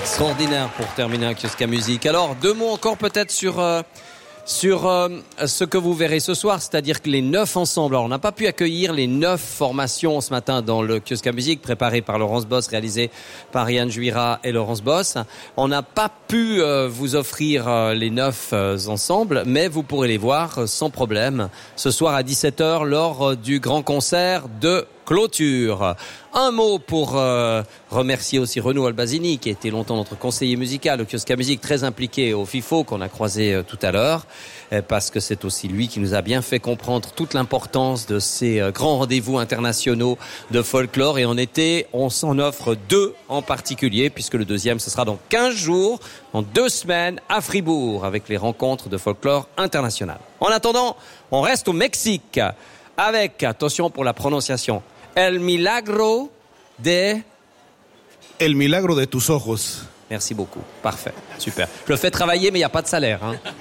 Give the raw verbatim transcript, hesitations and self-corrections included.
Extraordinaire pour terminer un kiosque à musique. Alors, deux mots encore peut-être sur... Euh Sur euh, ce que vous verrez ce soir, c'est-à-dire que les neuf ensembles. Alors, on n'a pas pu accueillir les neuf formations ce matin dans le kiosque à musique préparé par Laurence Boss, réalisé par Yann Juira et Laurence Boss. On n'a pas pu euh, vous offrir euh, les neuf euh, ensembles, mais vous pourrez les voir euh, sans problème ce soir à dix-sept heures lors euh, du grand concert de clôture. Un mot pour euh, remercier aussi Renaud Albazini, qui a été longtemps notre conseiller musical au kiosque à musique, très impliqué au FIFO, qu'on a croisé euh, tout à l'heure, euh, parce que c'est aussi lui qui nous a bien fait comprendre toute l'importance de ces euh, grands rendez-vous internationaux de folklore. Et en été, on s'en offre deux en particulier, puisque le deuxième, ce sera dans quinze jours, dans deux semaines, à Fribourg, avec les rencontres de folklore international. En attendant, on reste au Mexique, avec, attention pour la prononciation, El Milagro de... El Milagro de tus ojos. Merci beaucoup. Parfait. Super. Je le fais travailler, mais il n'y a pas de salaire. Hein.